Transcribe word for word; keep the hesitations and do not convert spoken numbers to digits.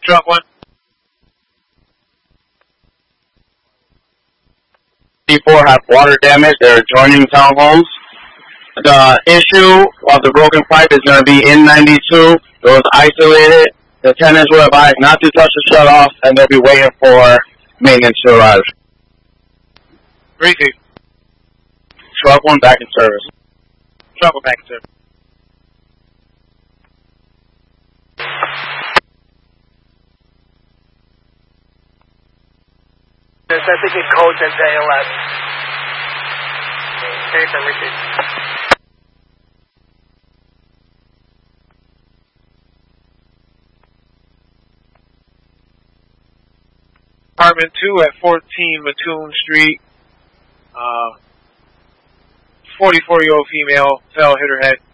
Truck one. People have water damage. They're adjoining townhomes. The issue of the broken pipe is going to be in ninety-two. It was isolated. The tenants were advised not to touch the shutoff, and they'll be waiting for maintenance to arrive. Repeat. Truck one back in service. Truck one back in service. I think it codes as A L S. Okay, so repeat. Apartment two at fourteen Mattoon Street. Uh, forty-four-year-old female fell, hit her head.